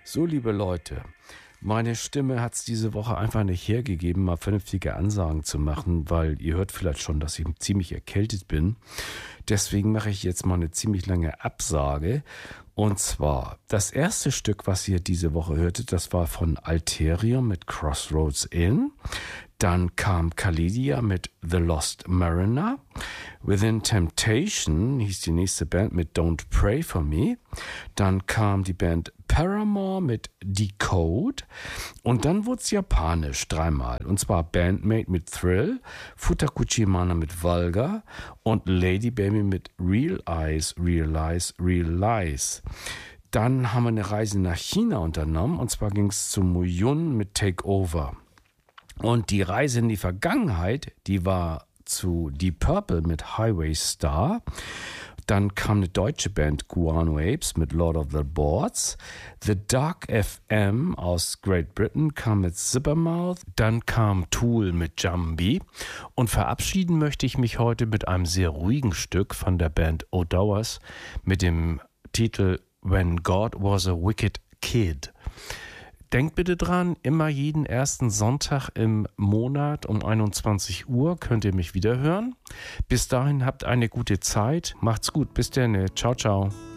So, liebe Leute, meine Stimme hat es diese Woche einfach nicht hergegeben, mal vernünftige Ansagen zu machen, weil ihr hört vielleicht schon, dass ich ziemlich erkältet bin. Deswegen mache ich jetzt mal eine ziemlich lange Absage. Und zwar, das erste Stück, was ihr diese Woche hörtet, das war von Alterium mit Crossroads Inn. Dann kam Kaledia mit The Lost Mariner. Within Temptation hieß die nächste Band mit Don't Pray For Me. Dann kam die Band Paramore mit Decode. Und dann wurde es japanisch dreimal. Und zwar Bandmate mit Thrill, Futakuchimana mit Vulgar und Lady Baby mit Real Eyes, Realize, Realize. Dann haben wir eine Reise nach China unternommen. Und zwar ging es zu Muyun mit Takeover. Und die Reise in die Vergangenheit, die war zu Deep Purple mit Highway Star. Dann kam eine deutsche Band Guano Apes mit Lord of the Boards. The Dark FM aus Great Britain kam mit Zippermouth. Dann kam Tool mit Jambi. Und verabschieden möchte ich mich heute mit einem sehr ruhigen Stück von der Band O'Dowers mit dem Titel When God Was a Wicked Kid. Denkt bitte dran, immer jeden ersten Sonntag im Monat um 21 Uhr könnt ihr mich wieder hören. Bis dahin habt eine gute Zeit. Macht's gut. Bis dann. Ciao, ciao.